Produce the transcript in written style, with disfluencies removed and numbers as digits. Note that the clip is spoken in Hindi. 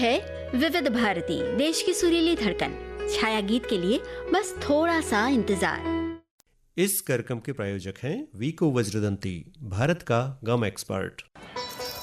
है विविध भारती, देश की सुरीली धड़कन। छाया गीत के लिए बस थोड़ा सा इंतजार। इस कार्यक्रम के प्रायोजक हैं वीको वज्रदंती, भारत का गम एक्सपर्ट।